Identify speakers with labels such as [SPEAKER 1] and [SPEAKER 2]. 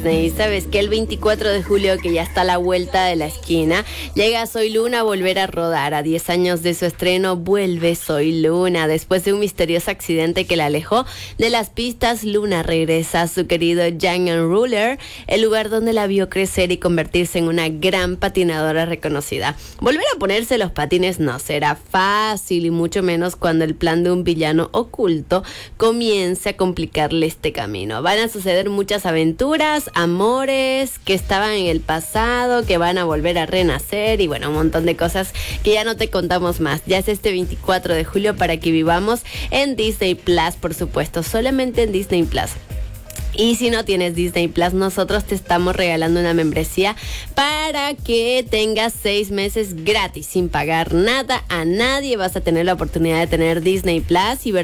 [SPEAKER 1] Disney. Sabes que el 24 de julio, que ya está a la vuelta de la esquina, llega Soy Luna a volver a rodar. A 10 años de su estreno, vuelve Soy Luna. Después de un misterioso accidente que la alejó de las pistas, Luna regresa a su querido Young and Ruler, el lugar donde la vio crecer y convertirse en una gran patinadora reconocida. Volver a ponerse los patines no será fácil, y mucho menos cuando el plan de un villano oculto comience a complicarle este camino. Van a suceder muchas aventuras, amores que estaban en el pasado, que van a volver a renacer, y bueno, un montón de cosas que ya no te contamos más. Ya es este 24 de julio para que vivamos en Disney Plus, por supuesto, solamente en Disney Plus. Y si no tienes Disney Plus, nosotros te estamos regalando una membresía para que tengas 6 meses gratis, sin pagar nada a nadie. Vas a tener la oportunidad de tener Disney Plus y ver